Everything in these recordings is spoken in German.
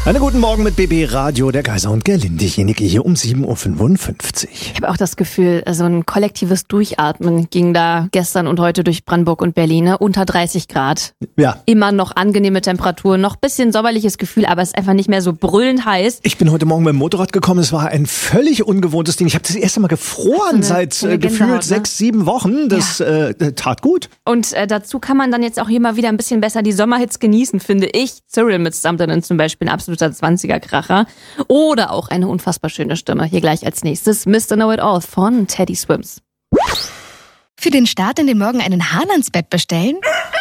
Einen guten Morgen mit BB Radio, der Kaiser und Gerlinde, diejenige hier um 7.55 Uhr. Ich habe auch das Gefühl, so ein kollektives Durchatmen ging da gestern und heute durch Brandenburg und Berlin, ne? Unter 30 Grad. Ja. Immer noch angenehme Temperaturen, noch bisschen sommerliches Gefühl, aber es ist einfach nicht mehr so brüllend heiß. Ich bin heute Morgen mit dem Motorrad gekommen, es war ein völlig ungewohntes Ding. Ich habe das erste Mal gefroren seit gefühlt 6-7 Wochen. Das tat gut. Und dazu kann man dann jetzt auch hier mal wieder ein bisschen besser die Sommerhits genießen, finde ich. Cyril mit Something zum Beispiel, ein absoluter 20er-Kracher. Oder auch eine unfassbar schöne Stimme. Hier gleich als nächstes Mr. Know-It-All von Teddy Swims. Für den Start in den Morgen einen Hahn ans Bett bestellen?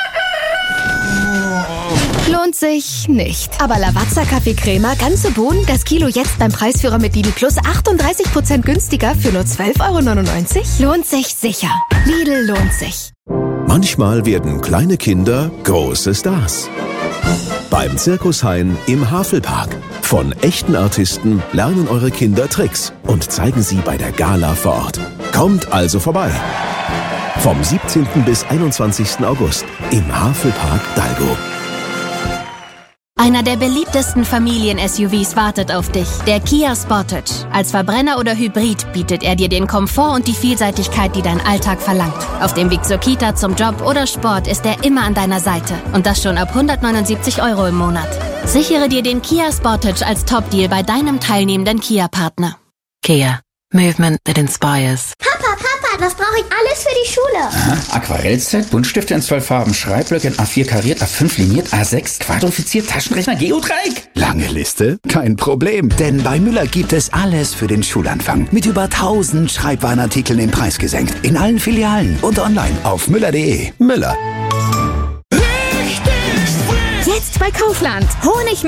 Lohnt sich nicht. Aber Lavazza Kaffeecrema, ganze Bohnen, das Kilo jetzt beim Preisführer mit Lidl Plus 38% günstiger für nur 12,99 €? Lohnt sich sicher. Lidl lohnt sich. Manchmal werden kleine Kinder große Stars. Beim Zirkushain im Havelpark. Von echten Artisten lernen eure Kinder Tricks und zeigen sie bei der Gala vor Ort. Kommt also vorbei. Vom 17. bis 21. August im Havelpark Dalgo. Einer der beliebtesten Familien-SUVs wartet auf dich, der Kia Sportage. Als Verbrenner oder Hybrid bietet er dir den Komfort und die Vielseitigkeit, die dein Alltag verlangt. Auf dem Weg zur Kita, zum Job oder Sport ist er immer an deiner Seite. Und das schon ab 179 € im Monat. Sichere dir den Kia Sportage als Top-Deal bei deinem teilnehmenden Kia-Partner. Kia. Movement that inspires. Papa, was brauche ich alles für die Schule? Aha, Aquarellset, Buntstifte in 12 Farben, Schreibblöcke in A4 kariert, A5 liniert, A6 quadrifiziert, Taschenrechner, Geodreieck. Lange Liste? Kein Problem, denn bei Müller gibt es alles für den Schulanfang. Mit über 1000 Schreibwarenartikeln im Preis gesenkt. In allen Filialen und online auf müller.de. Müller. Jetzt bei Kaufland. Honig